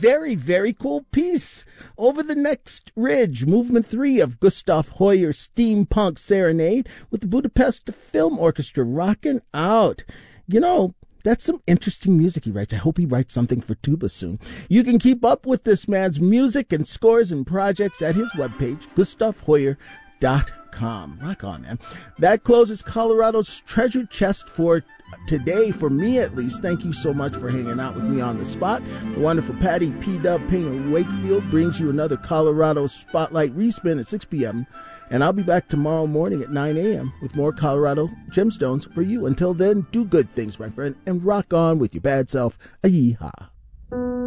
very, very cool piece. Over the Next Ridge, Movement 3 of Gustav Hoyer's Steampunk Serenade with the Budapest Film Orchestra rocking out. You know, that's some interesting music he writes. I hope he writes something for tuba soon. You can keep up with this man's music and scores and projects at his webpage, gustavhoyer.com. Rock on, man. That closes Colorado's treasure chest for today, for me at least. Thank you so much for hanging out with me on the spot. The wonderful Patty P. Dub Payne Wakefield brings you another Colorado Spotlight respin at 6 p.m. And I'll be back tomorrow morning at 9 a.m. with more Colorado Gemstones for you. Until then, do good things, my friend, and rock on with your bad self. Yeehaw.